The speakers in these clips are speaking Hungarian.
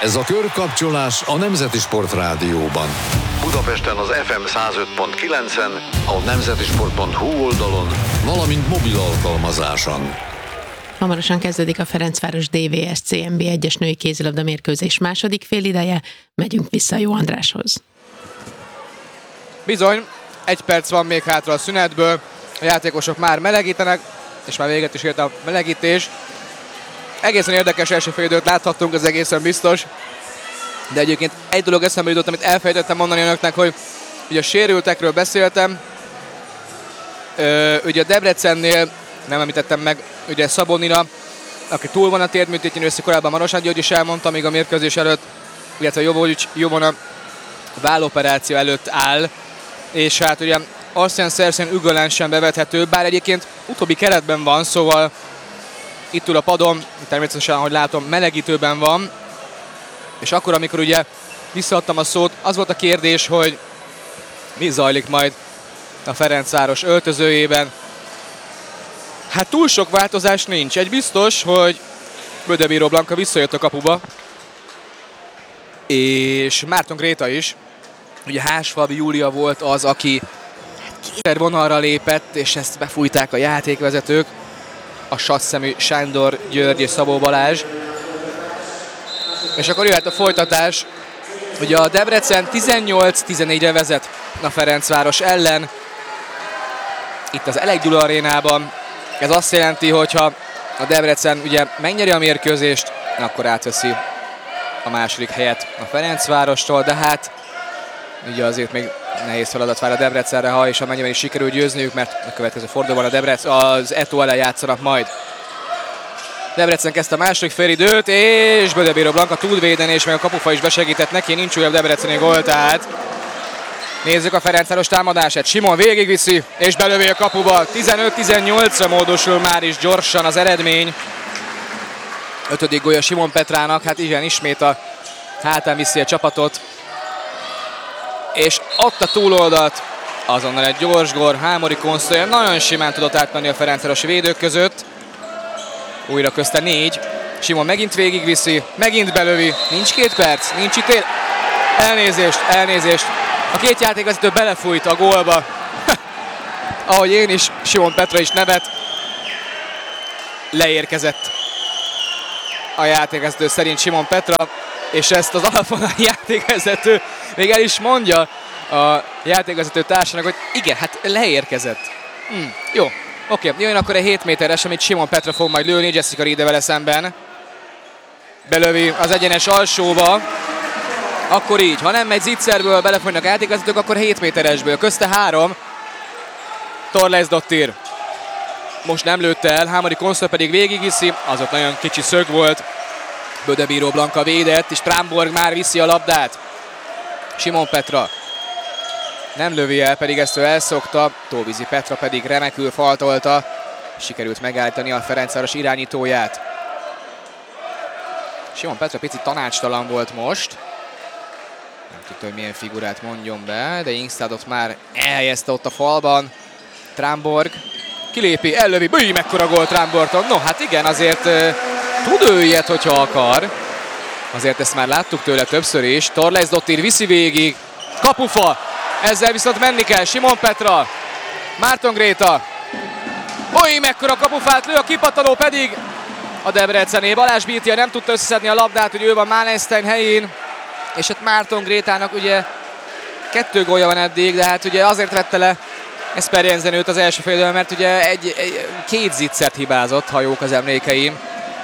Ez a körkapcsolás a Nemzeti Sportrádióban. Budapesten az FM 105.9-en, a nemzetisport.hu oldalon, valamint mobil alkalmazáson. Hamarosan kezdődik a Ferencváros DVS CMB 1-es női kézilabda mérkőzés második félideje. Megyünk vissza Jó Andráshoz. Bizony, 1 perc van még hátra a szünetből. A játékosok már melegítenek, és már véget is ért a melegítés. Egészen érdekes első félidőt láthattunk, az egészen biztos. De egyébként egy dolog eszembe jutott, amit elfelejtettem mondani önöknek, hogy ugye a sérültekről beszéltem. Ugye a Debrecennél nem említettem meg, ugye Szabonira, aki túl van a térdműtétjén, össze korábban Marosán György is elmondta, még a mérkőzés előtt, illetve Jovona válloperáció előtt áll, és hát ugye Arsene Szerszén Ügölen sem bevethető, bár egyébként utóbbi keretben van, szóval itt ül a padon, természetesen, ahogy látom, melegítőben van, és akkor, amikor ugye visszaadtam a szót, az volt a kérdés, hogy mi zajlik majd a Ferencváros öltözőjében. Hát túl sok változás nincs. Egy biztos, hogy Bödebíró Blanka visszajött a kapuba, és Márton Gréta is. Ugye Hársfalvi Júlia volt az, aki kétszer vonalra lépett, és ezt befújták a játékvezetők. A sasszemű Sándor György és Szabó Balázs. És akkor jöhet a folytatás. Ugye a Debrecen 18-14-re vezet a Ferencváros ellen. Itt az Elek Gyula arénában. Ez azt jelenti, hogyha a Debrecen ugye megnyeri a mérkőzést, akkor átveszi a második helyet a Ferencvárostól, de hát ugye azért még nehéz feladat vár a Debrecenre, ha és amennyiben is sikerül győzniük, mert a következő fordulóban az Eto ellen játszanak majd. Debrecen kezdte a második félidőt, és Bödebíró Blanka tud védeni, és meg a kapufa is besegített neki, nincs újabb debreceni gól, tehát nézzük a Ferencváros támadását. Simon végigviszi, és belövi a kapuba. 15-18-ra módosul már is gyorsan az eredmény. 5. gólya Simon Petrának, hát igen, ismét a hátán viszi a csapatot. És ott a túloldalt, azonnal egy gyors gól, Hámori Konszolya nagyon simán tudott átmenni a Ferencváros védők között. Újra közte 4. Simon megint végigviszi, megint belövi. Nincs 2 perc, nincs ítél. Elnézést. A két játékvezető belefújt a gólba. Ahogy én is, Simon Petra is nevet. Leérkezett a játékvezető szerint Simon Petra, és ezt az alapon a játékvezető még el is mondja a játékvezető társának, hogy igen, hát leérkezett. Jó, oké, jön akkor egy 7 méteres, amit Simon Petra fog majd lőni Jessica Riede vele szemben. Belövi az egyenes alsóba. Akkor így, ha nem megy zicserből, belefogynak a játékvezetők, akkor 7 méteresből. Közte 3. Torlesdottir most nem lőtte el, Hámori Konszol pedig végigviszi, az ott nagyon kicsi szög volt. Bödebíró Blanka védett, és Tramborg már viszi a labdát. Simon Petra nem lövi el, pedig ezt ő elszokta. Tóvizi Petra pedig remekül faltolta. Sikerült megállítani a Ferencváros irányítóját. Simon Petra picit tanácstalan volt most. Nem tudta, hogy milyen figurát mondjon be, de Ingstadot már elhelyezte ott a falban. Tramborg kilépi, ellövi, bőj, mekkora gól Tramborgtól. No, hát igen, azért tud ő ilyet, hogyha akar. Azért ezt már láttuk tőle többször is. Torlesdottir viszi végig. Kapufa! Ezzel viszont menni kell. Simon Petra. Márton Gréta. Bőj, mekkora kapufát lő, a kipattanó pedig a Debrecené. Balázs Bítia nem tudta összeszedni a labdát, hogy ő van Mánenstein helyén. És hát Márton Grétának ugye 2 gólja van eddig, de hát ugye azért vette le Esper Jensen őt az első félidőben, mert ugye 2 zicsert hibázott, ha jók az emlékeim.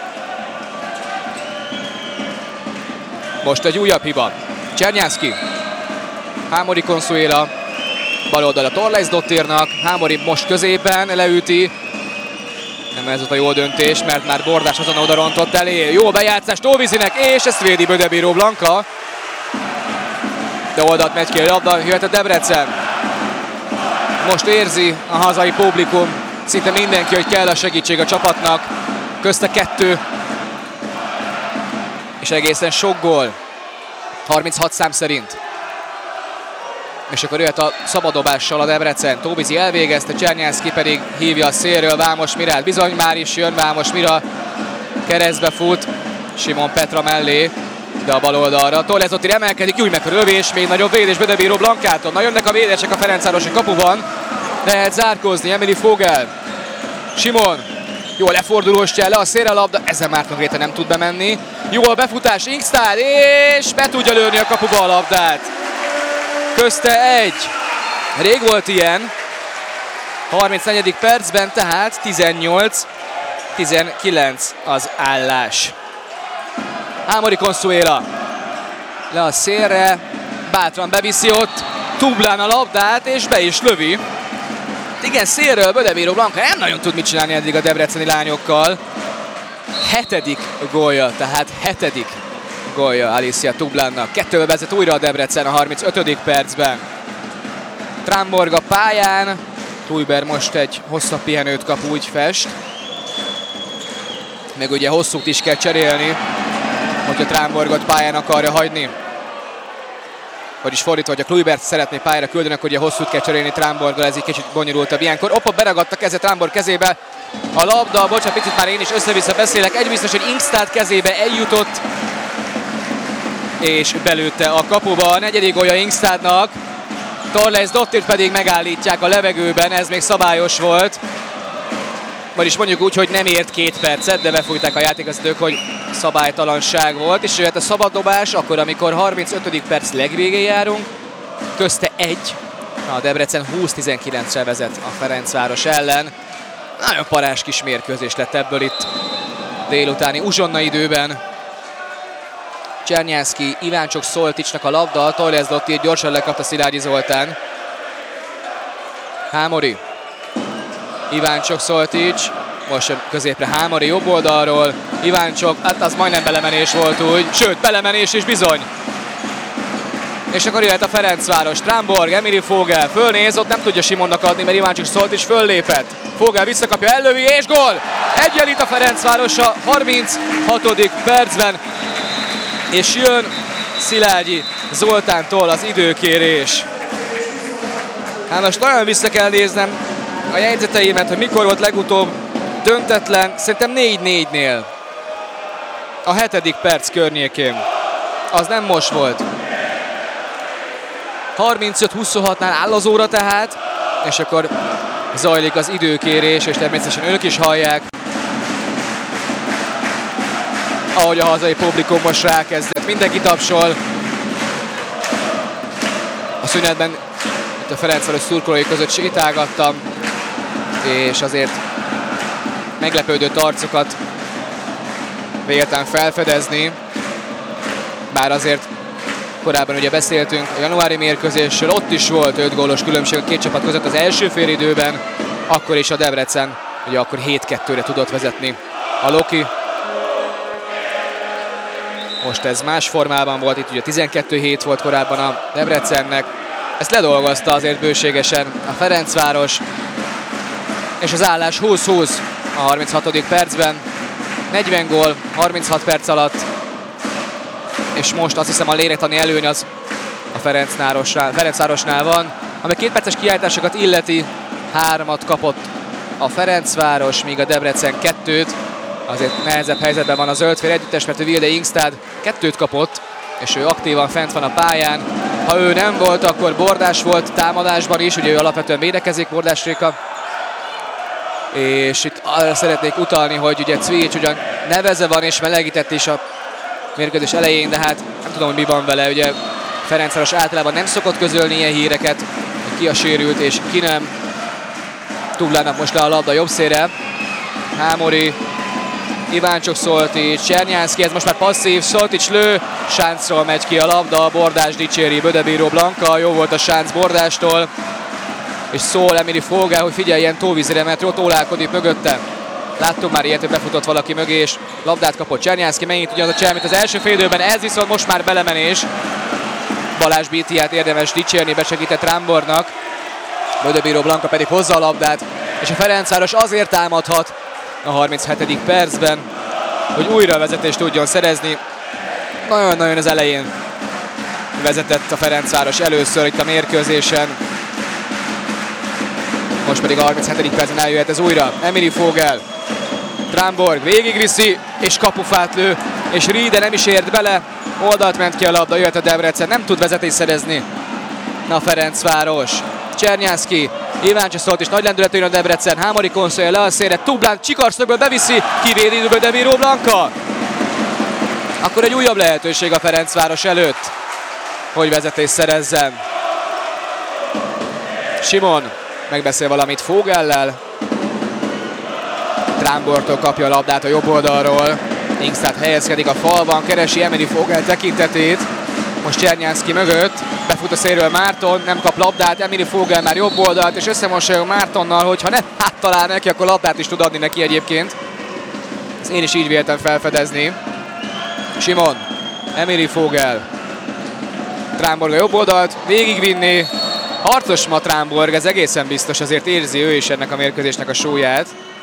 Most egy újabb hiba. Csernyánszky. Hámori Consuela. Bal oldal a Torlesdottirnak. Hámori most középen leüti. Nem ez volt a jó döntés, mert már Bordás azon oda rontott elé. Jó bejátszás Tóvizinek, és ezt védi Bödebíró Blanka. De oldalt megy ki a labda, jöhet a Debrecen. Most érzi a hazai publikum, szinte mindenki, hogy kell a segítség a csapatnak. Közte 2. És egészen sok gól. 36 szám szerint. És akkor jöhet a szabaddobással a Debrecen. Tóvizi elvégezte, Csernyánszky pedig hívja a szélről Vámos Mirát. Bizony már is jön Vámos Mira. Keresztbe fut Simon Petra mellé. labda a bal oldalra. Torres Zottir emelkedik, úgy meg a lövés, még nagyobb védés Bödebíró Blankától. Na jönnek a védések a Ferencvárosi kapuban. Lehet zárkózni, Emily Fogel. Simon. Jól lefordulóstja le a szélre a labda, ezen Márton Gréta nem tud bemenni. Jól befutás Ingstad, és be tudja lőni a kapuba a labdát. Közte egy. Rég volt ilyen. 34. percben, tehát 18-19 az állás. Hámori Consuela le a szélre, bátran beviszi ott Tublán a labdát, és be is lövi. Igen, szélről Bödebíró Blanka nem nagyon tud mit csinálni eddig a debreceni lányokkal. 7. gólja, tehát 7. gólja Alicia Tublánnak. 2-vel vezet újra a Debrecen a 35. percben. Tramborg a pályán, Tujber most egy hosszabb pihenőt kap, úgy fest. Meg ugye hosszút is kell cserélni, hogyha Tramborgot pályán akarja hagyni. Vagyis fordítva, hogy a Kluibert szeretné pályára küldeni, akkor ugye hosszút kell cserélni Tramborggal, ez egy kicsit bonyolultabb ilyenkor. Oppa, beragadt a keze Tramborg kezébe. A labda, bocsánat, picit már én is össze-vissza beszélek. Egy biztos, hogy Ingstad kezébe eljutott, és belőtte a kapuba. A 4. gólja Ingstadnak. Torres Zottirt pedig megállítják a levegőben, ez még szabályos volt. Vagyis mondjuk úgy, hogy nem ért 2 percet, de befújták a játékvezetők, hogy szabálytalanság volt. És jöhet a szabaddobás, akkor amikor 35. perc legvégén járunk, közte 1. A Debrecen 20-19-re vezet a Ferencváros ellen. Nagyon parás kis mérkőzés lett ebből itt délutáni uzsonna időben. Csernyánszky, Iváncsok Szolticsnak a labda, Torres Zottir gyorsan lekapta Szilágyi Zoltán. Hámori. Iváncsok Szoltics, most jön középre Hámori jobb oldalról. Iváncsok, hát az majdnem belemenés volt úgy, sőt belemenés is bizony. És akkor jöhet a Ferencváros. Tramborg, Emily Fogel fölnéz, ott nem tudja Simonnak adni, mert Iváncsok Szoltics föllépett. Fogel visszakapja, ellövi és gól! Egyenlít a Ferencváros a 36. percben. És jön Szilágyi Zoltántól az időkérés. Hát most nagyon vissza kell néznem a jegyzeteimet, hogy mikor volt legutóbb döntetlen, szerintem 4-4-nél. A 7. perc környékén. Az nem most volt. 35-26-nál áll az óra tehát, és akkor zajlik az időkérés, és természetesen ők is hallják, ahogy a hazai publikum most rákezdett. Mindenki tapsol. A szünetben itt a Ferencváros szurkolói között sétálgattam, és azért meglepődött arcokat véltem felfedezni. Bár azért korábban ugye beszéltünk a januári mérkőzésről, ott is volt 5 gólos különbség a két csapat között az első félidőben, akkor is a Debrecen ugye akkor 7-2-re tudott vezetni a Loki. Most ez más formában volt, itt ugye 12-7 volt korábban a Debrecennek. Ezt ledolgozta azért bőségesen a Ferencváros. És az állás 20-20 a 36. percben. 40 gól, 36 perc alatt. És most azt hiszem a lélektani előny az a Ferencvárosnál van. Ami 2 perces kiállításokat illeti, 3-at kapott a Ferencváros, míg a Debrecen 2-t. Azért nehezebb helyzetben van a zöldfél együttes, mert a Vilde Ingstad 2-t kapott, és ő aktívan fent van a pályán. Ha ő nem volt, akkor Bordás volt támadásban is, ugye ő alapvetően védekezik, Bordás Réka. És itt arra szeretnék utalni, hogy ugye Cvics ugyan neveze van és melegített is a mérkőzés elején, de hát nem tudom, hogy mi van vele. Ugye Ferencváros általában nem szokott közölni ilyen híreket, hogy ki a sérült és ki nem. Tuglának most le a labda jobb szélre. Hámori, Iváncsok Szoltics, Csernyánszky, ez most már passzív, Szoltics lő, sáncról megy ki a labda, Bordás dicséri Bödebíró Blanka, jó volt a sánc Bordástól, és szól Emily Fogel, hogy figyeljen tóvízire, mert ott ólálkodik mögötte. Láttunk már ilyet, hogy befutott valaki mögé, és labdát kapott Csernyánszky, megint ugyanaz a csel, mint az első félidőben, ez viszont most már belemenés. Balázs Bítiát érdemes dicsérni, besegített Tramborgnak, Bödebíró Blanka pedig hozza a labdát, és a Ferencváros azért támadhat a 37. percben, hogy újra vezetést tudjon szerezni. Nagyon-nagyon az elején vezetett a Ferencváros először itt a mérkőzésen. Most pedig a 37. percben eljöhet ez újra. Emily Fogel. Tramborg végigviszi, és kapufát lő, és Riede nem is ért bele. Oldalt ment ki a labda, jöhet a Debrecen, nem tud vezetést szerezni a Ferencváros. Csernyánszky, Iváncsik szólt is, nagy lendületű jön a Debrecen, Hámori konszolja le a szélre, Tublán csikarszögből beviszi, kivédi Bödebíró Blanka. Akkor egy újabb lehetőség a Ferencváros előtt, hogy vezetést szerezzen. Simon megbeszél valamit Fogellel. Trámbortól kapja a labdát a jobb oldalról. Ingstad helyezkedik a falban, keresi Emily Fogel tekintetét. Most Csernyánszky mögött, befut a szélről Márton, nem kap labdát, Emily Fogel már jobb oldalt, és összemosolyog Mártonnal, hogyha nem áttalál neki, akkor labdát is tud adni neki egyébként. Ezt én is így véltem felfedezni. Simon, Emily Fogel. Trámborg a jobb oldalt, végigvinni. Harcos ma Trámborg, ez egészen biztos, azért érzi ő is ennek a mérkőzésnek a súlyát.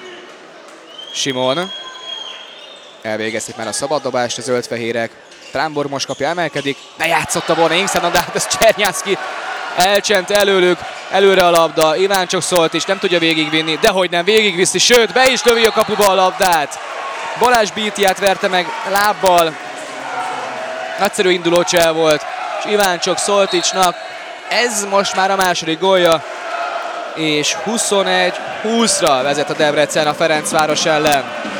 Simon. Elvégezték már a szabaddobást a zöldfehérek. Trámborg most kapja, emelkedik. Bejátszotta volna Ingstad, de hát ez Csernyánszky elcsent előlük. Előre a labda, Iváncsik szólt is, nem tudja végigvinni, dehogy nem, végigviszi, sőt, be is lövi a kapuba a labdát. Balázs Bítiát verte meg lábbal. Nagyszerű indulócsel volt, és Iváncsik Szolticsnak ez most már a második gólja, és 21-20-ra vezet a Debrecen a Ferencváros ellen.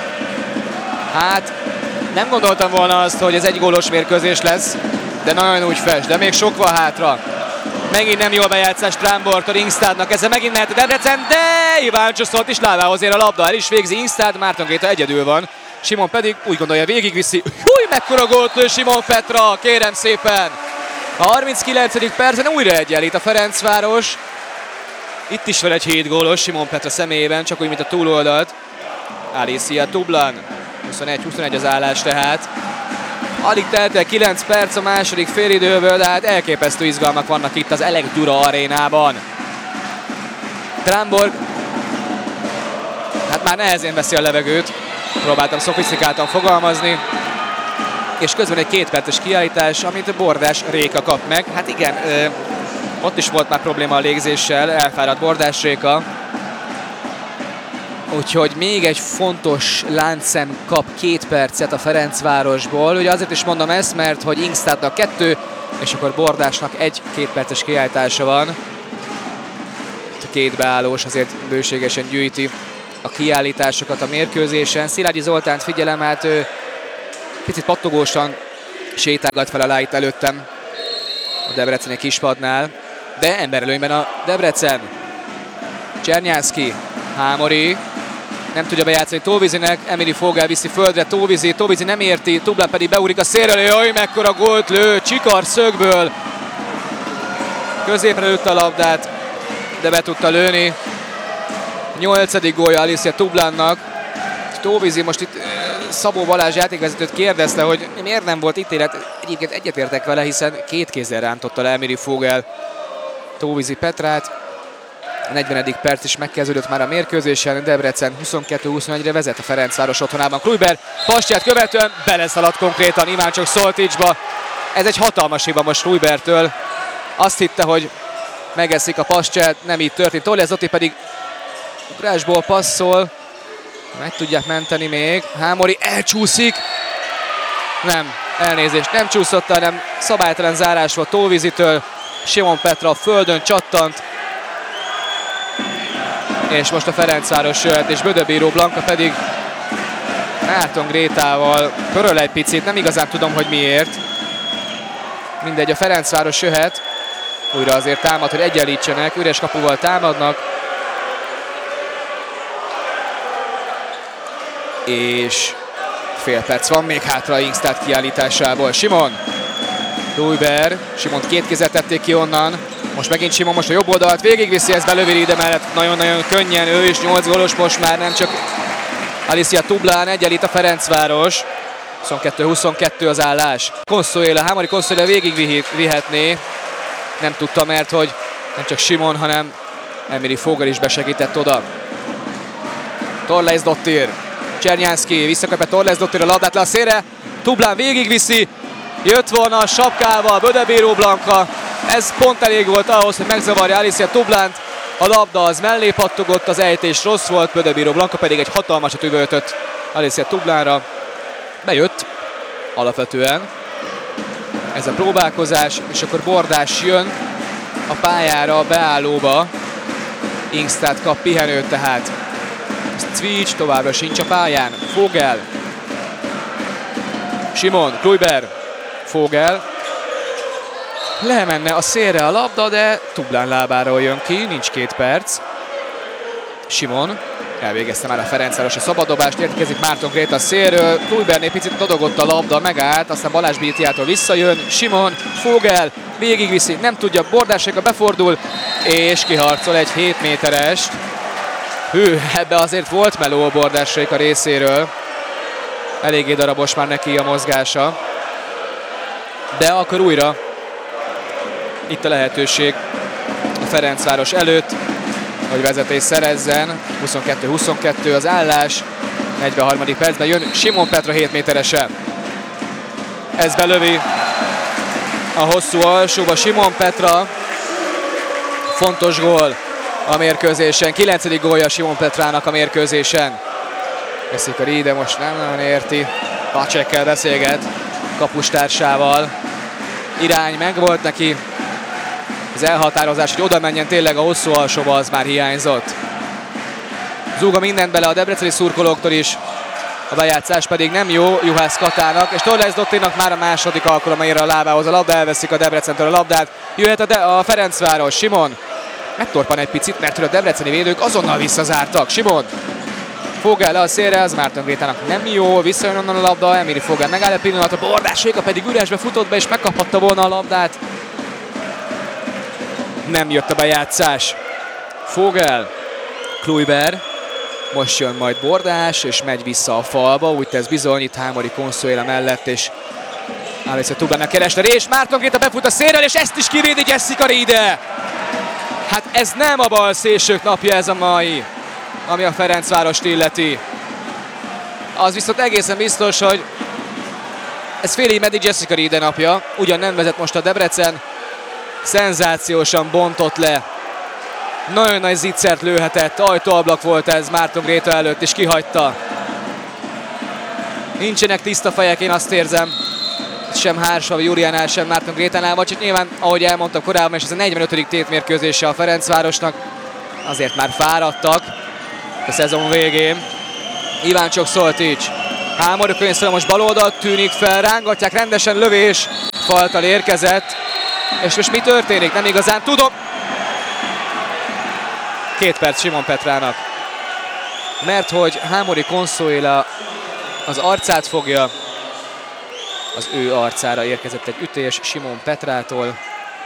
Hát nem gondoltam volna azt, hogy ez egy gólos mérkőzés lesz, de nagyon úgy fest, de még sok van hátra. Megint nem jó a bejátszás Trámbortól Ingstadnak, ezzel megint mehet a Debrecen, de Iváncsik Szoltics lábához ér a labda, el is végzi Ingstad, Márton Gréta egyedül van. Simon pedig úgy gondolja, végigviszi. Húj, mekkora gólt lő Simon Petra, kérem szépen! A 39. percen újra egyenlít a Ferencváros. Itt is van egy 7 gólos Simon Petra személyében, csak úgy, mint a túloldalt. Alicia Tublan, 21-21 az állás tehát. Alig telt el 9 perc a második félidőből, de hát elképesztő izgalmak vannak itt az Elek Dura arénában. Trámborg hát már nehezén veszi a levegőt, próbáltam szofisztikáltan fogalmazni, és közben egy 2 perces kiállítás, amit Bordás Réka kap meg. Hát igen, ott is volt már probléma a légzéssel, elfáradt Bordás Réka. Úgyhogy még egy fontos láncszem kap 2 percet a Ferencvárosból. Ugye azért is mondom ezt, mert hogy Ingstadnak 2, és akkor Bordásnak egy 2 perces kiállítása van. A 2 beállós azért bőségesen gyűjti a kiállításokat a mérkőzésen. Szilágyi Zoltánt figyelem, hát ő picit pattogósan sétálgat fel alá itt előttem a debreceni kispadnál, de emberelőnyben a Debrecen. Csernyánszky, Hámori, nem tudja bejátszani Tóvizinek, Emily Fogel viszi földre, Tóvizi nem érti, Tublán pedig beúrik a szélről, jaj, mekkora gólt lő, csikar szögből. Középre lőtte a labdát, de be tudta lőni. 8. gólja Alicia Tublánnak. Tóvizi most itt Szabó Balázs játékvezetőt kérdezte, hogy miért nem volt ítélet. Egyébként egyetértek vele, hiszen 2 kézzel rántotta le Emily Fogel Tóvizi Petrát. A 40. perc is megkezdődött már a mérkőzésen, Debrecen 22-21-re vezet a Ferencváros otthonában. Kluiber pastját követően beleszaladt konkrétan Iváncsik Szolticsba. Ez egy hatalmas hiba most Kluibertől. Azt hitte, hogy megeszik a pastját, nem így történt. Tolle Zoti pedig ugrásból passzol. Meg tudják menteni még. Hámori elcsúszik. Nem, elnézést, nem csúszott, hanem szabálytalan zárás volt Tóvizitől. Simon Petra a földön csattant. És most a Ferencváros jöhet, és Bödebíró Blanka pedig Márton Grétával pöröl egy picit, nem igazán tudom, hogy miért. Mindegy, a Ferencváros jöhet. Újra azért támad, hogy egyenlítsenek, üres kapuval támadnak. És fél perc van még hátra Ingstad kiállításából. Simon, Kluiber, Simont 2 kézzel tették ki onnan. Most megint Simon, most a jobb oldalt végigviszi, ez belövi ide mellett nagyon-nagyon könnyen, ő is 8 gólos most már, nem csak Alicia Tublán, egyenlít a Ferencváros. 22-22 az állás. Consuela, Hámori Consuela végigvihetné. Nem tudta, mert hogy nem csak Simon, hanem Emily Fogel is besegített oda. Torleisdottir, Csernyánszky, visszakapja Torleisdottir a labdát le a szélre. Tublán végigviszi, jött volna a sapkával Bödebíró Blanka. Ez pont elég volt ahhoz, hogy megzavarja Alicia Tublánt. A labda az mellé pattogott, az ejtés rossz volt, Bödebíró Blanka pedig egy hatalmasat üvöltött Alicia Tublánra. Bejött alapvetően. ez a próbálkozás, és akkor Bordás jön a pályára, a beállóba. Ingstad kap pihenőt tehát. Cvics továbbra sincs a pályán. Vogel. Simon, Kluiber. Vogel. Lemenne a szélre a labda, de Tublán lábáról jön ki, nincs 2 perc. Simon. Elvégezte már a Ferencváros a szabaddobást, érkezik Márton Gréta a szélről. Kluibernél picit dodogott a labda, megállt, aztán Balázs Bítiától visszajön. Simon, Vogel, végigviszi, nem tudja, Bordáséka befordul, és kiharcol egy 7 méterest. Hű, ebbe azért volt meló a Bordáséka részéről. Eléggé darabos már neki a mozgása. De akkor újra itt a lehetőség a Ferencváros előtt, hogy vezetés szerezzen. 22-22 az állás. 43. percben jön Simon Petra 7 méterese. Ez belövi a hosszú alsóba Simon Petra. Fontos gól a mérkőzésen. 9. gólja Simon Petrának a mérkőzésen. Veszik a Riede, most nem nagyon érti. Pacsekkel beszélget kapustársával. Irány megvolt neki. Az elhatározás, hogy oda menjen tényleg a hosszú alsóba, az már hiányzott. Zúga mindent bele a debreceni szurkolóktól is. A bejátszás pedig nem jó Juhász Katának, és Torres Dottirnak már a második alkalommal ér a lábához a labda, elveszik a Debrecentől a labdát. Jöhet a Ferencváros, Simon. Megtorpan egy picit, mert a debreceni védők azonnal visszazártak. Simon. Vogel le a szélre, az Márton Grétának nem jó, visszajön onnan a labda, Emiri Vogel megáll egy pillanatra, Bordáséka pedig üresbe futott be, és megkaphatta volna a labdát. Nem jött a bejátszás. Vogel, Kluiber, most jön majd Bordás, és megy vissza a falba, úgy tesz bizony, itt Hámori Consuela mellett, és Alice Tublának keresne, és Márton Gréta befut a szélről, és ezt is kivédi Jessica Riede. Hát ez nem a bal szélsők napja ez a mai, ami a Ferencvárost illeti. Az viszont egészen biztos, hogy ez félig meddig Jessica Riede napja, ugyan nem vezet most a Debrecen, szenzációsan bontott le. Nagyon nagy zicsert lőhetett, ajtóablak volt ez Márton Gréta előtt, és kihagyta. Nincsenek tiszta fejek, én azt érzem. Sem Hársfavi Júriánál, sem Márton Grétánál, vagy csak nyilván, ahogy elmondtam korábban, és ez a 45. tétmérkőzése a Ferencvárosnak. Azért már fáradtak a szezon végén. Iváncsok Szoltics. Hámori Consuela most baloldalt tűnik fel, rángatják rendesen, lövés. Faltal érkezett. És most mi történik? Nem igazán tudom. 2 perc Simon Petrának. Mert hogy Hámori Consuela az arcát fogja, az ő arcára érkezett egy ütés Simon Petrától.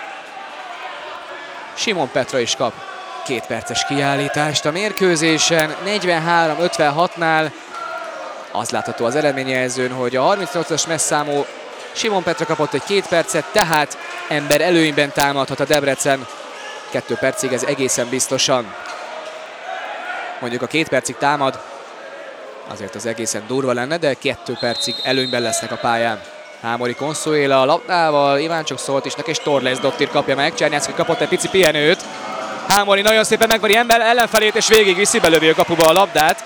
Simon Petra is kap 2 perces kiállítást a mérkőzésen. 43-56-nál az látható az eredményjelzőn, hogy a 38-as messzámú Simon Petra kapott egy 2 percet, tehát ember előnyben támadhat a Debrecen. 2 percig ez egészen biztosan. Mondjuk a 2 percig támad, azért az egészen durva lenne, de 2 percig előnyben lesznek a pályán. Hámori Consuela a labdával, Iváncsok Szolticsnak, és Torres Dottir kapja meg. Csernyászki kapott egy pici pihenőt. Hámori nagyon szépen megveri ellenfelét, és végig viszi, belövi a kapuba a labdát.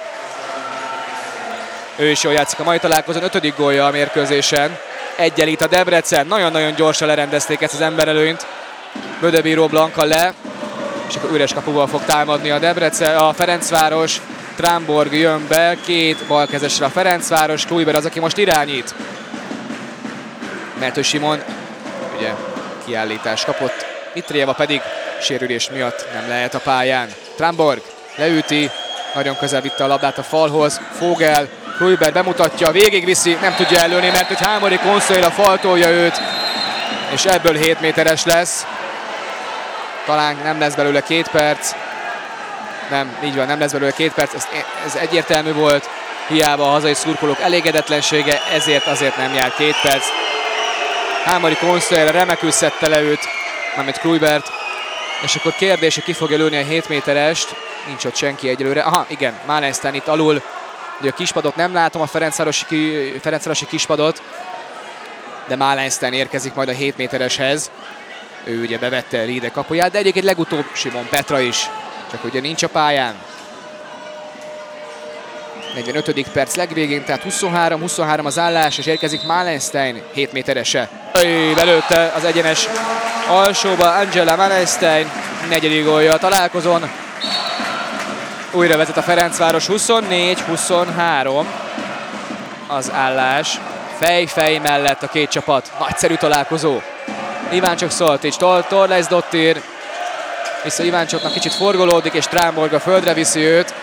Ő is jól játszik a mai találkozón, 5. gólja a mérkőzésen. Egyenlít a Debrecen, nagyon-nagyon gyorsan lerendezték ezt az emberelőnyt. Bödebíró Blanka le, és akkor üres kapuval fog támadni a Debrecen, a Ferencváros. Tramborg jön be, 2 balkezesre a Ferencváros, Kluiber az, aki most irányít. Mert hogy Simon ugye kiállítás kapott, Mitrieva pedig sérülés miatt nem lehet a pályán. Tramborg leüti, nagyon közel vitte a labdát a falhoz, Vogel, Kluiber bemutatja, végigviszi, nem tudja ellőni, mert hogy Hámori Consuela faltolja őt, és ebből 7 méteres lesz. Talán nem lesz belőle 2 perc. Nem, így van, nem lesz belőle 2 perc, ez egyértelmű volt. Hiába a hazai szurkolók elégedetlensége, ezért azért nem jár 2 perc. Hámori Consuela remekül szedte le őt, mármint Kluibert. És akkor kérdés, hogy ki fogja lőni a 7 méterest. Nincs ott senki egyelőre. Aha, igen, Máleinstein itt alul. Ugye a kispadot nem látom, a Ferencvárosi kispadot. De Máleinstein érkezik majd a 7 métereshez. Ő ugye bevette Riede kapuját, de egyébként legutóbb Simon Petra is. Csak ugye nincs a pályán. 45. perc legvégén, tehát 23-23 az állás, és érkezik Malenstein 7 méterese. Belőtte az egyenes alsóba Angela Malenstein, 4. gólja a találkozón. Újra vezet a Ferencváros, 24-23 az állás. Fej-fej mellett a két csapat. Nagyszerű találkozó. Iváncsok Szoltics, Torlejs Dottir. Vissza Iváncsoknak, kicsit forgolódik, és Trámborg a földre viszi őt.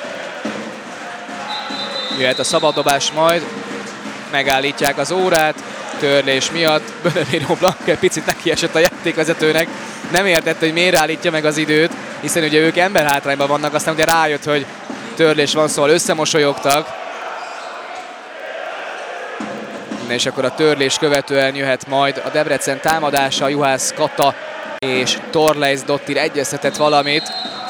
Jöhet a szabaddobás majd. Megállítják az órát. Törlés miatt Bönemiro Blanca picit nekiesett a játékvezetőnek. Nem értette, hogy miért állítja meg az időt, hiszen ugye ők emberhátrányban vannak, aztán ugye rájött, hogy törlés van, szóval összemosolyogtak. És akkor a törlés követően jöhet majd a Debrecen támadása. Juhász Kata és Torlejs Dottir egyeztetett valamit.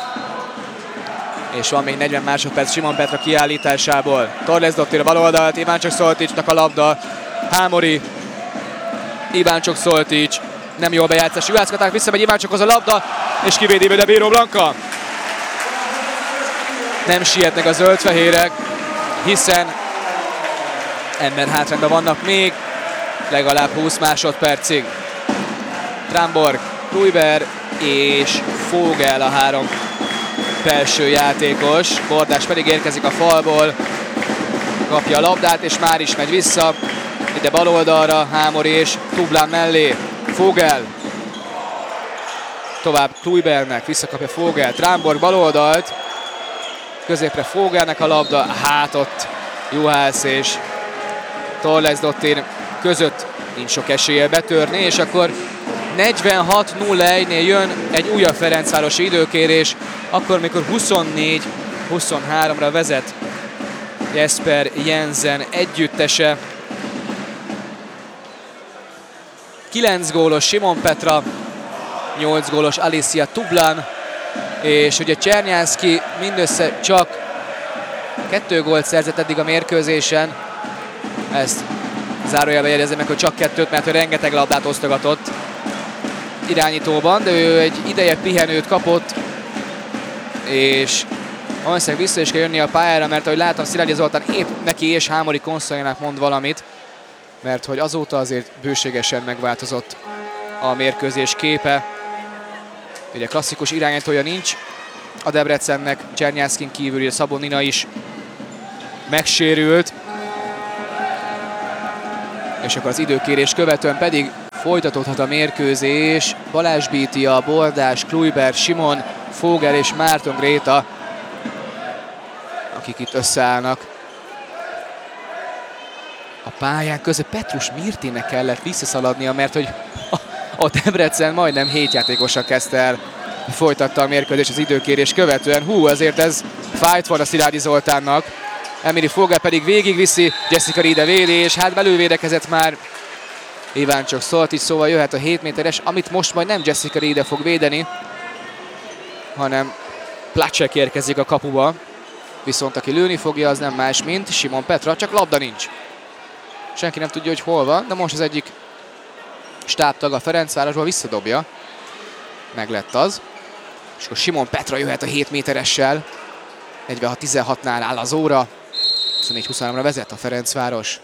És van még 40 másodperc Simon Petra kiállításából. Torlejs Dottir a bal oldalt, Iváncsok Szolticsnak a labda. Hámori, Iváncsok Szoltics, nem jó a bejátszás. Juhász Katának visszamegy Iváncsokhoz a labda, és kivédi Bönemiro Blanca. Nem sietnek a zöldfehérek, hiszen ember hátrányban vannak még legalább 20 másodpercig. Trámborg, Kluiber és Vogel a 3 belső játékos. Bordás pedig érkezik a falból, kapja a labdát, és már is megy vissza. Ide bal oldalra, Hámori és Tublán mellé. Vogel. Tovább Kluibernek, visszakapja Vogel. Trámborg bal oldalt. Középre Vogelnek a labda, hát ott Juhász és Torlejs Dottir között nincs sok esélye betörni, és akkor 46-01-nél jön egy újabb ferencvárosi időkérés, akkor mikor 24-23-ra vezet Jesper Jensen együttese. 9 gólos Simon Petra, 8 gólos Alicia Tublán, és ugye Csernyánszky mindössze csak 2 gólt szerzett eddig a mérkőzésen. Ezt zárójelben jegyezem meg, hogy csak 2, mert ő rengeteg labdát osztogatott irányítóban, de ő egy ideje pihenőt kapott, és valószínűleg vissza is kell jönni a pályára, mert ahogy látom, Szilágyi Zoltán épp neki és Hámori Konszoljának mond valamit, mert hogy azóta azért bőségesen megváltozott a mérkőzés képe. Ugye klasszikus irányítója nincs a Debrecennek, Csernyánszkin kívül, Szabó Nina is megsérült. És akkor az időkérés követően pedig folytatódhat a mérkőzés. Balázs Bítia, Bordás, Kluiber, Simon, Vogel és Márton Gréta, akik itt összeállnak a pályán között. Petrus Mirtének kellett visszaszaladnia, mert hogy a Debrecen majdnem 7 játékossal kezdte el, folytatta a mérkőzés az időkérés követően. Azért ez fájt van a Szilágyi Zoltánnak. Emily Vogel pedig végigviszi, Jessica Riede védi, és hát belővédekezett már Iváncsok Szoltics, szóval jöhet a 7 méteres, amit most majd nem Jessica Riede fog védeni, hanem Placek érkezik a kapuba. Viszont aki lőni fogja, az nem más, mint Simon Petra, csak labda nincs. Senki nem tudja, hogy hol van, de most az egyik stábtag a Ferencvárosból visszadobja. Meg lett az. És akkor Simon Petra jöhet a 7 méteressel. 46-16-nál áll az óra. 24-23-ra vezet a Ferencváros.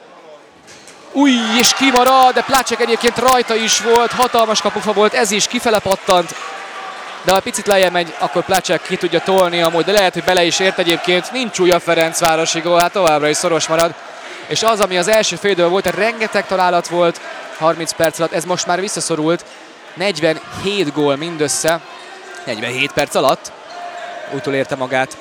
És kimarad, de Placek egyébként rajta is volt, hatalmas kapufa volt, ez is kifele pattant. De ha picit lejjebb megy, akkor Placek ki tudja tolni amúgy, de lehet, hogy bele is ért egyébként. Nincs újabb Ferencvárosi gól, hát továbbra is szoros marad. És az, ami az első fél időben volt, rengeteg találat volt 30 perc alatt, ez most már visszaszorult. 47 gól mindössze, 47 perc alatt. Újtól érte magát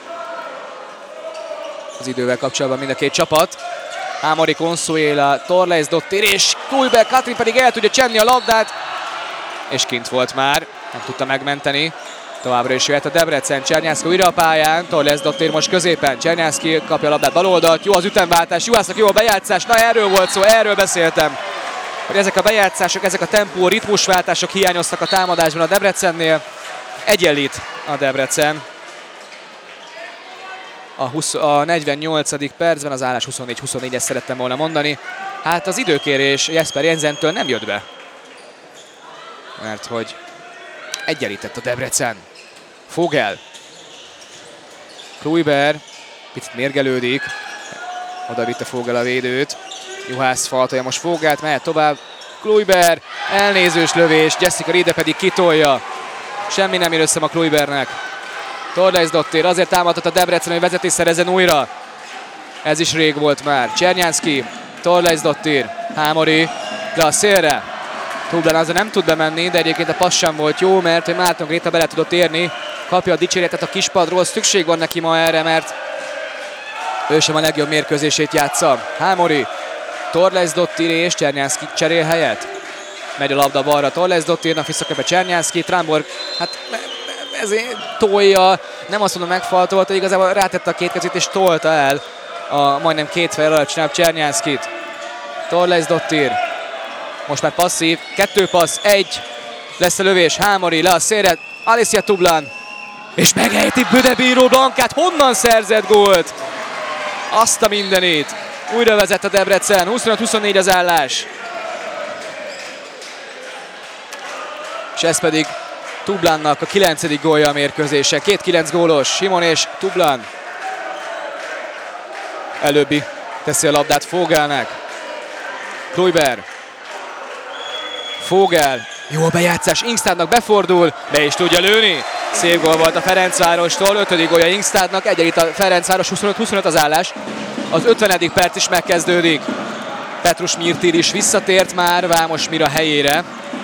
az idővel kapcsolatban mind a két csapat. Hámori Consuela, Torlejs Dottir és Kluiber, Katrin pedig el tudja csenni a labdát. És kint volt már, nem tudta megmenteni. Továbbra is jöhet a Debrecen, Csernyánszky újra a pályán, Torlejs Dottir most középen, Csernyánszky kapja a labdát bal oldalt, jó az ütemváltás, Juhásznak jó a bejátszás, na erről volt szó, erről beszéltem. Hogy ezek a bejátszások, ezek a tempó, ritmusváltások hiányoztak a támadásban a Debrecennél. Egyenlít a Debrecen. A 48. percben, az állás 24-24, ezt szerettem volna mondani. Hát az időkérés Jesper Jensentől nem jött be. Mert hogy egyenlített a Debrecen. Vogel. Kluiber. picit mérgelődik. Oda vitte Vogel a védőt. Juhász faltolja most Vogelt, mehet tovább. Kluiber, elnézős lövés, Jessica Riede pedig kitolja. Semmi nem ér össze a Kluibernek. Torleisdottir azért támadott a Debrecen, hogy vezetés szerezzen újra. Ez is rég volt már. Csernyánszky, Torleisdottir, Hámori, le a szélre. Tublan azért nem tud bemenni, de egyébként a passz sem volt jó, mert hogy Márton Gréta bele tudott érni. Kapja a dicséretet a kispadról, szükség van neki ma erre, mert ő sem a legjobb mérkőzését játsza. Hámori, Torleisdottir és Csernyánszky cserél helyet. Megy a labda balra Torleisdottirnak, visszakapja Csernyánszky, Tramborg, hát ezért tolja, nem azt mondom megfaltolta, igazából rátette a két kezét és tolta el a majdnem két fejjel alacsonyabb Csernyánszkyt. Torleisdottir, most már passzív, 2 passz, 1, lesz a lövés, Hámori le a szélre, Alicia Tublan, és megejti Bödebíró Blankát, honnan szerzett gólt? Azt a mindenit, újra vezet a Debrecen, 25-24 az állás. És ez pedig Tublannak a 9. gólja a mérkőzése. 2 9 gólos, Simon és Tublan. Előbbi teszi a labdát Vogelnek. Kluiber. Vogel. Jó a bejátszás, Ingstadnak befordul, be is tudja lőni. Szép gól volt a Ferencvárostól, 5. gólja Ingstadnak, egyenlít a Ferencváros, 25-25 az állás. Az 50. perc is megkezdődik. Petrus Mirtil is visszatért már Vámos Mira helyére.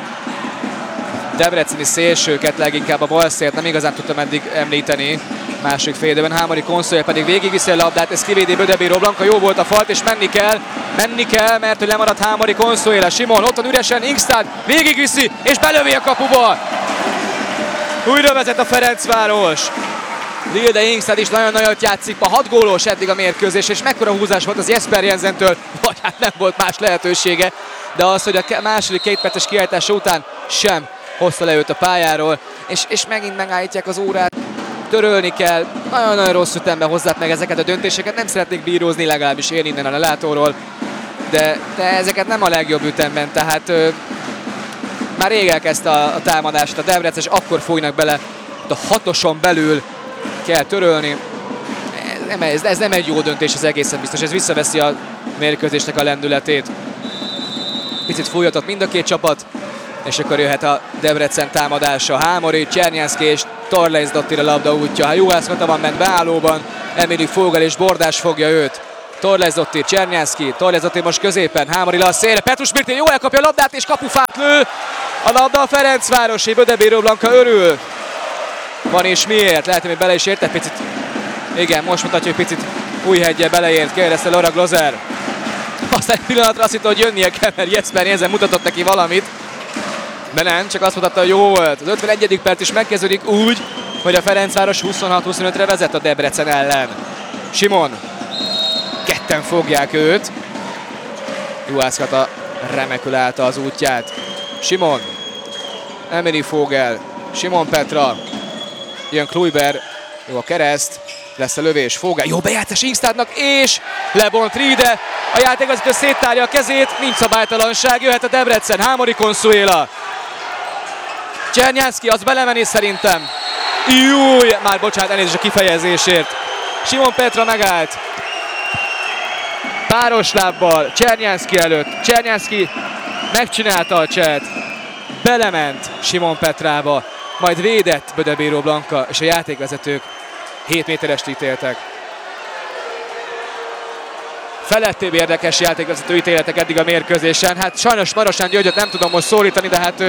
Debreceni szélsőket, leginkább a balszélt nem igazán tudtam eddig említeni. Második fél időben Hámori konszolja pedig végigviszi a labdát, ez kivédi Bödebíró Blanka, jó volt a falt és menni kell, mert hogy lemaradt Hámori konszolja. Simon otthon üresen, Ingstad végigviszi és belövi a kapuba. Újra vezet a Ferencváros. Lilde Ingstad is nagyon nagyot játszik, a 6 gólos eddig a mérkőzés, és mekkora húzás volt az Jesper Jensentől, vagy hát nem volt más lehetősége, de az, hogy a második 2 perces kiállítása után sem hozta le őt a pályáról, és megint megállítják az órát, törölni kell, nagyon-nagyon rossz ütemben hozzák meg ezeket a döntéseket, nem szeretnék bírózni, legalábbis én innen a látóról, de ezeket nem a legjobb ütemben, tehát már rég elkezdte a támadást a Debrecen, és akkor folynak bele, a 6-oson belül kell törölni. Ez nem egy jó döntés, ez egészen biztos, ez visszaveszi a mérkőzésnek a lendületét. Picit fújhatott mind a két csapat, és akkor jöhet a Debrecen támadása. Hámori, Csernyánszky és Torleisdottir a labda útja. Ha Juhász Kata van ment beállóban, Emily Vogel és Bordás fogja őt. Torleisdottir, Csernyánszky, Torleisdottir most középen, Hámori le a szélre, Petrus Mirtil jól elkapja a labdát és kapufát lő. A labda a Ferencvárosi, Bödebíró Blanka örül. Van és miért? Lehet, hogy bele is ért egy picit. Igen, most mutatja, hogy picit Újheggyel beleért, kérdezte Laura Glozer. Aztán egy pillanatra azt hitte, hogy jönnie kell, mert Jesper Jensen mutatott neki valamit. De nem, csak azt mutatta, hogy jó volt. Az 51. perc is megkezdődik úgy, hogy a Ferencváros 26-25-re vezet a Debrecen ellen. Simon. Ketten fogják őt. Juhász Kata remekül állta az útját. Simon. Emily Vogel. Simon Petra. Jön Kluiber. Jó a kereszt. Lesz a lövés. Vogel. Jó bejátszás Ingstadnak és lebont Riede. A játékvezető széttárja a kezét. Nincs szabálytalanság. Jöhet a Debrecen. Hámori Consuela. Csernyánszky, az belemenés szerintem. Júj, már bocsánat, elnézést a kifejezésért. Simon Petra megállt. Páros lábbal, Csernyánszky előtt. Csernyánszky megcsinálta a cselt. Belement Simon Petrába, majd védett Bödebíró Blanka, és a játékvezetők 7 méterest ítéltek. Felettébb érdekes játékvezető ítéletek eddig a mérkőzésen. Hát sajnos Marosán Györgyöt nem tudom most szólítani, de hát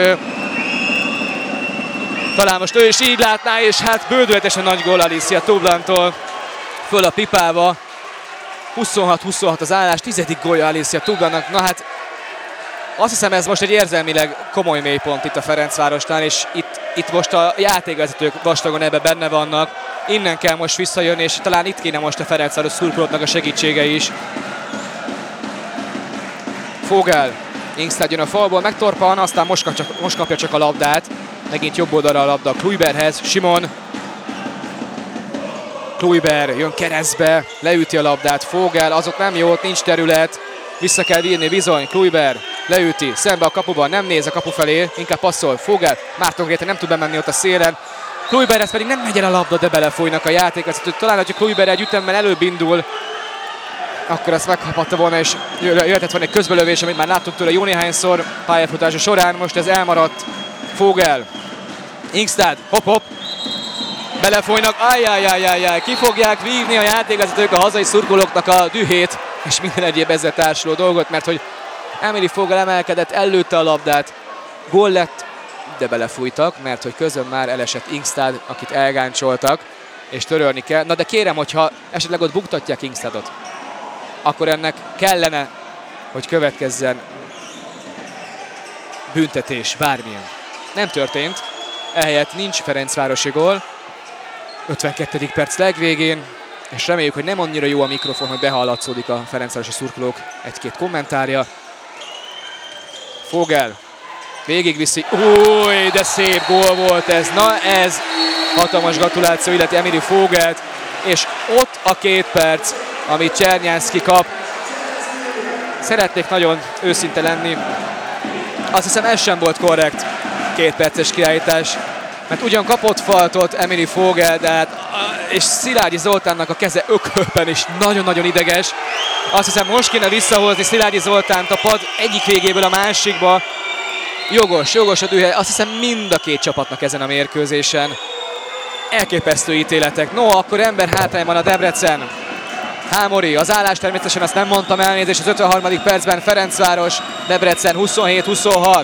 talán most ő is így látná, és hát bődületesen nagy gól Alicia Tublantól. Föl a pipába. 26-26 az állás, 10. gólja Alicia Tublannak. Na hát azt hiszem, ez most egy érzelmileg komoly mélypont itt a Ferencvárosnál, és itt most a játékvezetők vastagon ebbe benne vannak. Innen kell most visszajönni, és talán itt kéne most a Ferencváros szurkolóknak a segítsége is. Vogel, Ingstad jön a falból, megtorpan, aztán most kapja csak a labdát. Megint jobb oldalra a labda Kluiberhez, Simon. Kluiber jön keresztbe, leüti a labdát, Vogel, azok nem jó, nincs terület. Vissza kell vinni bizony, Kluiber leüti, szembe a kapuban, nem néz a kapu felé, inkább passzol, Vogel, Márton Gréta nem tud bemenni ott a szélen. Kluiberhez pedig nem megy el a labda, de belefújnak a játékvezetők. Talán, hogyha Kluiber egy ütemmel előbb indul, akkor azt megkaphatta volna, és jöhetett volna egy közbelövés, amit már láttunk tőle jó néhányszor pályafutása során. Most ez elmaradt. Vogel, Ingstad, hopp-hopp, belefújnak, ajjajjajjajjaj, ki fogják vívni a játékvezetők a hazai szurkolóknak a dühét, és minden egyéb ezzel társuló dolgot, mert hogy Emily Vogel emelkedett, ellőtte a labdát, gól lett, de belefújtak, mert hogy közben már elesett Ingstad, akit elgáncsoltak, és törölni kell. Na de kérem, hogyha esetleg ott buktatják Ingstadot, akkor ennek kellene, hogy következzen büntetés, bármilyen. Nem történt, ehelyett nincs ferencvárosi gól, 52. perc legvégén, és reméljük, hogy nem annyira jó a mikrofon, hogy behallatszódik a ferencvárosi szurkolók egy-két kommentárja. Vogel végigviszi, új, de szép gól volt ez, na ez hatalmas gratuláció illeti Emily Vogelt, és ott a 2 perc, amit Csernyánszky kap. Szeretnék nagyon őszinte lenni, azt hiszem ez sem volt korrekt 2 perces kiállítás, mert ugyan kapott faltot Emily Vogel, de hát, és Szilágyi Zoltánnak a keze ökölben is nagyon-nagyon ideges. Azt hiszem most kéne visszahozni Szilágyi Zoltánt a pad egyik végéből a másikba. Jogos a dühe, azt hiszem mind a 2 csapatnak ezen a mérkőzésen. Elképesztő ítéletek. No, akkor ember hátrányban a Debrecen. Hámori, az állás természetesen azt nem mondtam, elnézést, az 53. percben Ferencváros, Debrecen 27-26.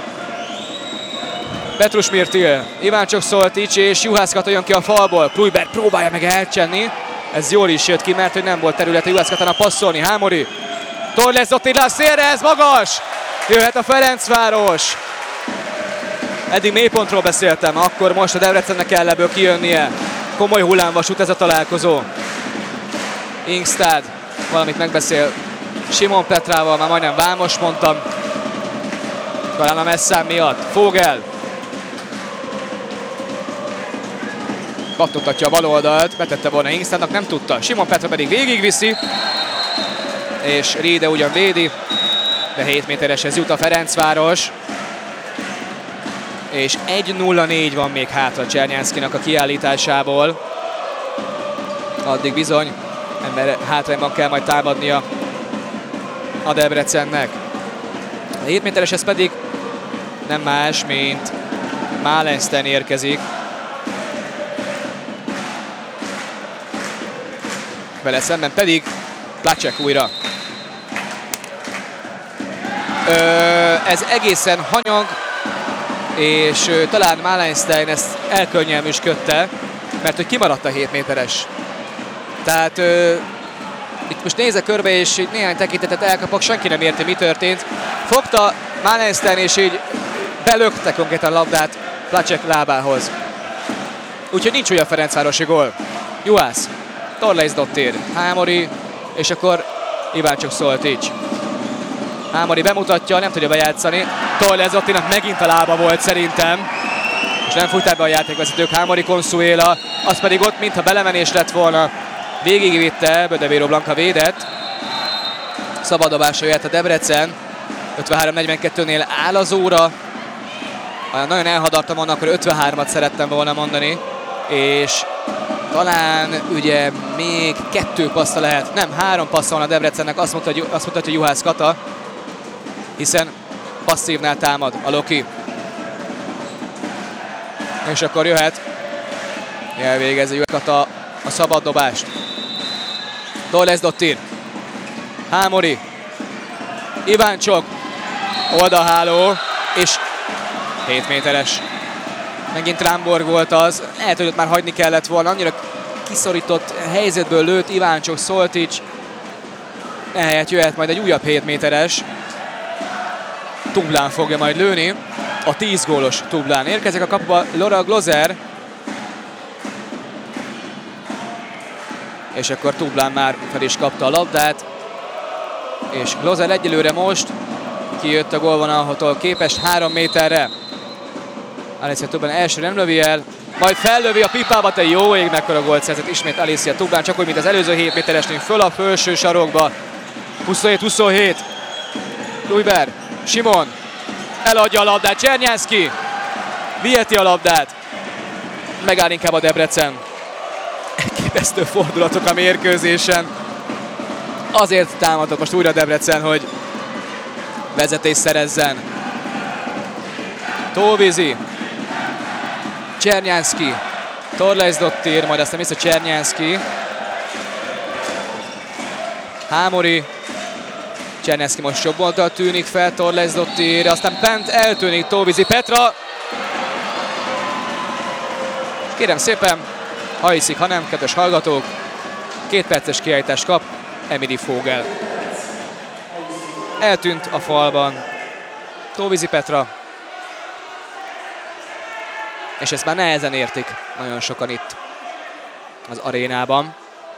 Petrus Mirtil, Iváncsok Szoltics és Juhász Kata jön ki a falból. Kluiber próbálja meg elcsenni. Ez jól is jött ki, mert hogy nem volt területe Juhász Katának passzolni. Hámori, Torles Attila a szélre, ez magas! Jöhet a Ferencváros. Eddig mélypontról beszéltem, akkor most a Debrecennek kell ebből kijönnie. Komoly hullámvasút ez a találkozó. Ingstad valamit megbeszél Simon Petrával, már majdnem Vámos mondtam. Talán a messzám miatt. Vogel. Kattogtatja a bal oldalt, betette volna Ingstadnak, nem tudta. Simon Petra pedig végigviszi. És Riede ugyan védi, de 7 métereshez jut a Ferencváros. És 1-0-4 van még hátra Csernyánszkynak a kiállításából. Addig bizony ember hátrányban kell majd támadnia a Debrecennek. A 7 métereshez pedig nem más, mint Málenszten érkezik. Vele szemben pedig Placek újra. Ez egészen hanyag, és talán Málenszten ezt elkönnyelműsködte, mert hogy kimaradt a 7 méteres. Tehát itt most nézek körbe, és így néhány tekintetet elkapok, senki nem érti, mi történt. Fogta Málenszten, és így belökte konkrétan a labdát Placek lábához. Úgyhogy nincs olyan ferencvárosi gól. Juhász, Torlejsz Dottir, Hámori, és akkor Iváncsok Szoltics. Hámori bemutatja, nem tudja bejátszani. Torlejsz Dottirnak megint a lába volt szerintem. És nem fújták be a játékvezetők. Hámori Consuela, az pedig ott, mintha belemenés lett volna. Végigvitte, Bödevéró Blanka védett. Szabaddobásra jöhet a Debrecen. 53-42-nél áll az óra. Nagyon elhadartam volna, akkor 53-at szerettem volna mondani. És talán ugye még 2 passza lehet. Nem, 3 passza van a Debrecennek, azt mutatja Juhász Kata. Hiszen passzívnál támad a Loki. És akkor jöhet. Elvégezi Juhász Kata a szabaddobást. Torlejsz Dottir. Hámori. Iváncsok. Oldalháló. És 7 méteres. Megint Ramborg volt az. Lehet, hogy ott már hagyni kellett volna. Annyira kiszorított helyzetből lőtt Iváncsok Szoltics. Ehelyett jöhet majd egy újabb 7 méteres. Tublán fogja majd lőni. A 10 gólos Tublán. Érkezik a kapuba Laura Glozer. És akkor Tublán már fel is kapta a labdát. És Glozer egyelőre most kijött a gólvonaltól képest 3 méterre. Alicia Tublán első nem lövi el, majd fellövi a pipába, te jó ég, mekkora gólt szerzett ismét Alicia Tublán, csak úgy, mint az előző 7 méteresnél, föl a felső sarokba. 27-27. Kluiber, Simon, eladja a labdát, Csernyánszky, viheti a labdát. megáll inkább a Debrecen. Elképesztő fordulatok a mérkőzésen. Azért támadott most újra Debrecen, hogy vezetést szerezzen. Tóvízi, Czernyánszky, Torlejsdottir, majd aztán vissza Czernyánszky. Hámori, Czernyánszky most jobb oldal tűnik fel, Torlejsdottir, aztán bent eltűnik Tóvízi Petra. Kérem szépen, ha hiszik, ha nem, kedves hallgatók, 2 perces kiállítást kap Emily Fogel. Eltűnt a falban Tóvízi Petra, és ezt már nehezen értik nagyon sokan itt az arénában.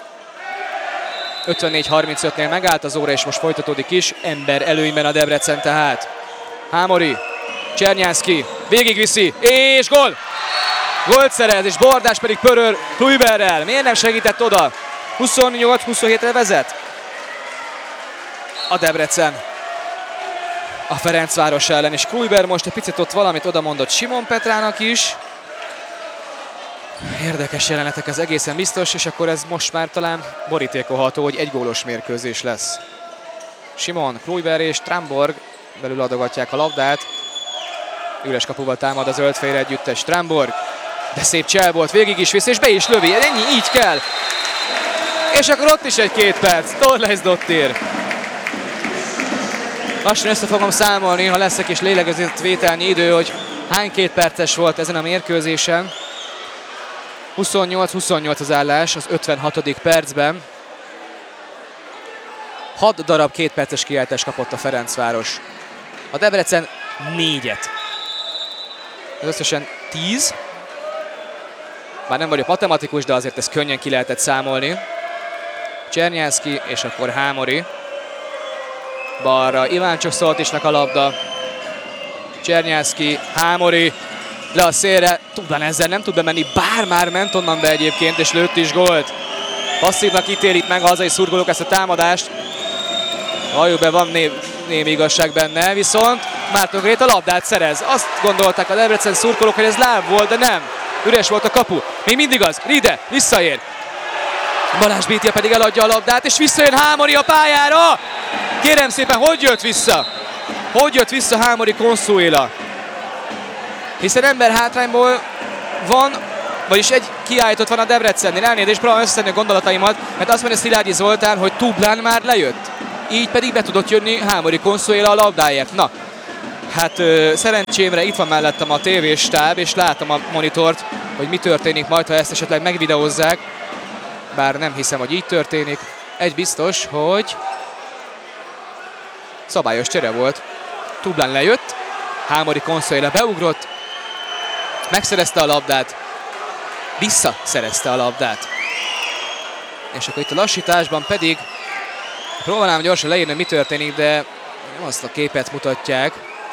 54-35-nél megállt az óra, és most folytatódik is. Ember előnyben a Debrecen tehát. Hámori, Czernyánszky végigviszi, és gól! Gólt szerez, és Bordás pedig pöröl Kluiberrel. Miért nem segített oda? 28-27-re vezet a Debrecen a Ferencváros ellen, és Kluiber most egy picit ott valamit oda mondott Simon Petrának is. Érdekes jelenetek, ez egészen biztos, és akkor ez most már talán borítékolható, hogy egy gólos mérkőzés lesz. Simon, Kluiber és Tramborg belül adogatják a labdát. Üres kapuval támad a zöldfehér együttes Tramborg, de szép csel volt, végig is visz, és be is lövi, ennyi, így kell. És akkor ott is egy 2 perc, Torlejsdottir. Lassan össze fogom számolni, ha lesz egy kis lélegezővételnyi idő, hogy hány 2 perces volt ezen a mérkőzésen. 28-28 az állás az 56. percben. 6 darab 2 perces kiáltást kapott a Ferencváros. A Debrecen 4-et. Ez összesen 10. Már nem vagyok matematikus, de azért ezt könnyen ki lehetett számolni. Czernyánszky és akkor Hámori. Balra Iváncsok Szolticsnak a labda. Czernyánszky, Hámori. Le a szélre, Tublan ezzel nem tud bemenni, bár már ment onnan be egyébként, és lőtt is gólt. Passzívnak ítélik meg a hazai szurkolók ezt a támadást. Halljuk be, van némi igazság benne, viszont Márton Gréta labdát szerez. Azt gondolták a Debrecen szurkolók, hogy ez láb volt, de nem. Üres volt a kapu. Még mindig az. Ride visszaér. Balázs Bítja pedig eladja a labdát, és visszajön Hámori a pályára. Kérem szépen, hogy jött vissza? Hogy jött vissza Hámori Consuela? Hiszen ember hátrányból van, vagyis egy kiállított van a Debrecennél. Elnézést, próbálom összeszedni a gondolataimat, mert azt mondja Szilágyi Zoltán, hogy Tublan már lejött. Így pedig be tudott jönni Hámori Consuela a labdáért. Na, hát szerencsémre itt van mellettem a tévéstáb, és látom a monitort, hogy mi történik majd, ha ezt esetleg megvideózzák. Bár nem hiszem, hogy így történik. Egy biztos, hogy szabályos csere volt. Tublan lejött, Hámori Consuela beugrott, megszerezte a labdát, visszaszerezte a labdát. És akkor itt a lassításban pedig próbálnám gyorsan leírni, mi történik, de nem azt a képet mutatják.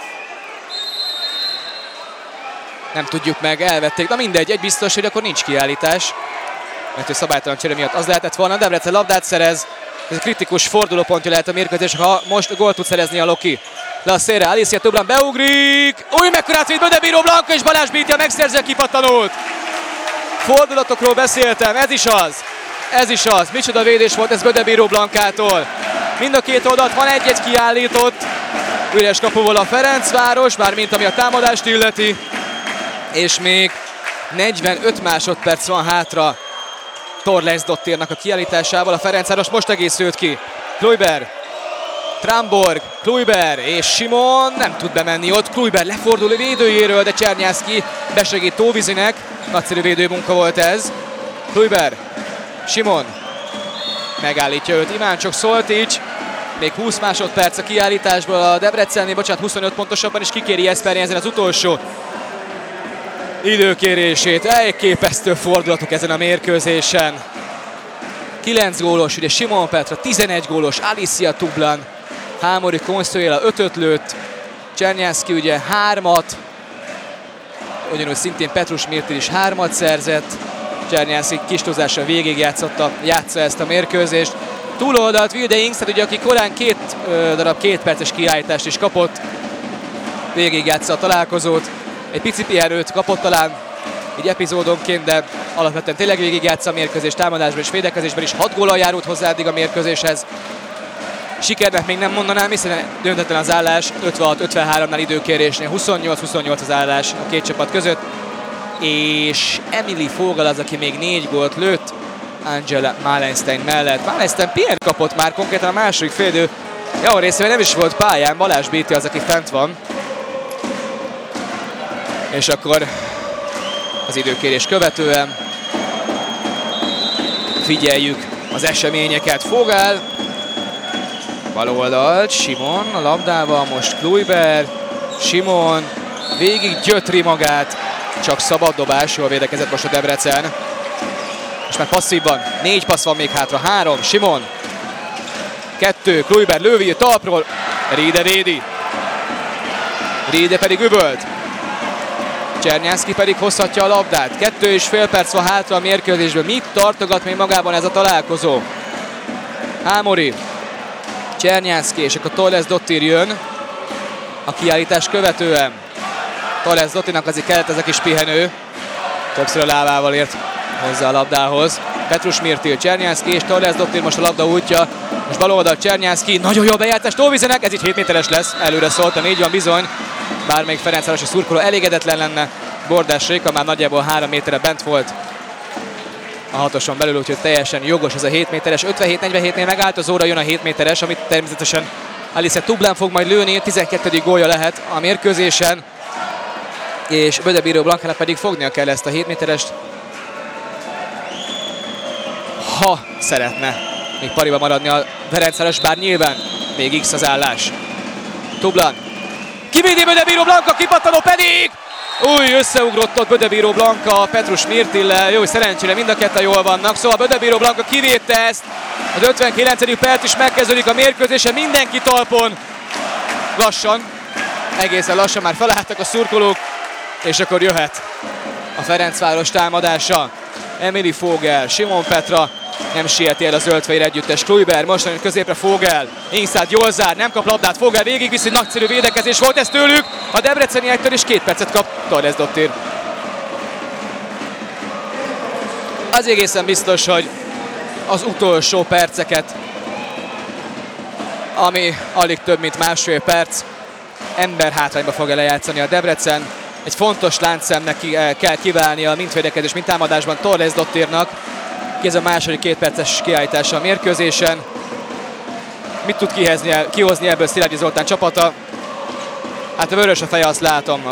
Nem tudjuk meg, elvették. Na mindegy, egy biztos, hogy akkor nincs kiállítás. Mert ő szabálytalan csere miatt az lehetett volna. Debrecen labdát szerez. Ez a kritikus fordulópontja lehet a mérkőzés, ha most gólt tud szerezni a Loki. Le a szélre, Alicia Tublan beugrik. Új, mekkorát vitt Bödebíró Blanka, és Balázs Bítja megszerzi a kipattanót. Fordulatokról beszéltem, ez is az. Ez is az. Micsoda védés volt ez Bödebíró Blankától. Mind a két oldalt van egy-egy kiállított. Üres kapuval a Ferencváros, mármint ami a támadást illeti. És még 45 másodperc van hátra Torlejsdottirnak a kiállításával. A Ferencváros most egészült ki. Kluiber, Tramborg, Kluiber és Simon nem tud bemenni ott. Kluiber lefordul védőjéről, de Czernyánszky besegít Tóvízinek. Nagyszerű védőmunka volt ez. Kluiber, Simon megállítja őt Iváncsok Szoltics. Még 20 másodperc a kiállításból a Debrecennél, bocsánat, 25 pontosabban, és kikéri Eszperjenzen az utolsó időkérését. Elképesztő fordulatok ezen a mérkőzésen. 9 gólos, ugye Simon Petra, 11 gólos, Alicia Tublan, Hámori Consuela 5-öt lőtt, Czernyánszky ugye 3-at, ugyanúgy szintén Petrus Mirtil is 3-at szerzett, Czernyánszky kis túlzással játsza ezt a mérkőzést. Túloldalt Wilde Ingsz, ugye aki korán 2 darab 2 perces kiállítást is kapott, végigjátsza a találkozót, egy pici pihenőt kapott talán így epizódonként, de alapvetően tényleg végigjátsza a mérkőzés támadásban és védekezésben is. 6 góllal járult hozzá eddig a mérkőzéshez. Sikernek még nem mondanám, hiszen döntetlen az állás, 56-53-nál időkérésnél, 28-28 az állás a két csapat között. És Emily Fogel az, aki még 4 gólt lőtt Angela Malenstein mellett. Malenstein pihen kapott már konkrétan a második félidő javon részében, nem is volt pályán, Balázs Béti az, aki fent van. És akkor az időkérés követően figyeljük az eseményeket. Fogel bal oldalt, Simon a labdával, most Kluiber, Simon végig gyötri magát, csak szabad dobás, jól védekezett most a Debrecen. És már passzívban, 4 passz van még hátra, 3, Simon, 2, Kluiber lővi talpról, Riede védi, Riede pedig üvölt, Csernyánszky pedig hozhatja a labdát, 2,5 perc van hátra a mérkőzésben, mit tartogat még magában ez a találkozó? Hámori, Csernyánszky, és akkor Torres Dottir jön a kiállítás követően. Torres Dottirnak azért kellett ez a kis pihenő, többször a lábával ért hozzá a labdához. Petrus Mirtil, Csernyánszky és Torres Dottir most a labda útja. Most bal oldal Csernyánszky, nagyon jó bejátszás Tóvizenek, ez így 7 méteres lesz, előre szóltam, így van bizony. Bármelyik Ferencvárosi szurkoló elégedetlen lenne, Bordás Réka már nagyjából 3 méterre bent volt a hatoson belül, úgyhogy teljesen jogos ez a 7 méteres. 57-47-nél megállt az óra, jön a 7 méteres, amit természetesen Alice Tublán fog majd lőni, 12. gólja lehet a mérkőzésen. És Bödebíró Blankának pedig fognia kell ezt a 7 méterest, ha szeretne még pariba maradni a Ferencváros, bár nyilván még X az állás. Tublan kivédi Bödebíró Blanka, kipattanó pedig! Új, összeugrott ott Bödebíró Blanka Petrus Mirtillel, jó, szerencsére mind a ketten jól vannak, szóval Bödebíró Blanka kivédte ezt. Az 59. perc is megkezdődik a mérkőzésen, mindenki talpon. Lassan, egészen lassan már felálltak a szurkolók, és akkor jöhet a Ferencváros támadása. Emily Fogel, Simon Petra nem sieti el a zöldfehér együttes. Kluiber most nagyon középre, Fogel, inside jól zár, nem kap labdát, Fogel végig viszi, nagyszerű védekezés volt ez tőlük. A debreceniektől is 2 percet kap Torres Dottir. Az egészen biztos, hogy az utolsó perceket, ami alig több mint másfél perc, emberhátrányba fogja lejátszani a Debrecen. Egy fontos láncszemnek kell kiválnia mind védekezés, mind támadásban Torres Dottirnak. Ez a második 2 perces kiállítása a mérkőzésen. Mit tud kihozni ebből Szilágyi Zoltán csapata? Hát a vörös a feje, azt látom.